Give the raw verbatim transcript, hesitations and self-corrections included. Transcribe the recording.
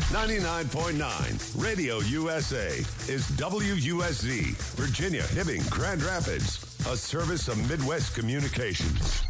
ninety-nine point nine Radio U S A is W U S Z, Virginia, Hibbing, Grand Rapids, a service of Midwest Communications.